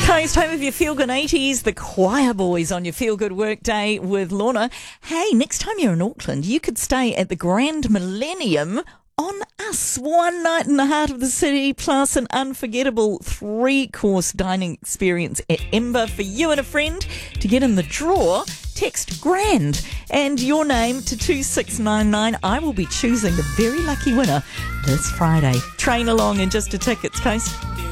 Coast, home of your Feel Good 80s, the Choir Boys on your Feel Good Work Day with Lorna. Hey, next time you're in Auckland, you could stay at the Grand Millennium on us. One night in the heart of the city, plus an unforgettable 3-course dining experience at Ember for you and a friend. To get in the draw, text GRAND and your name to 2699. I will be choosing the very lucky winner this Friday. Train along in just a tickets, Coast.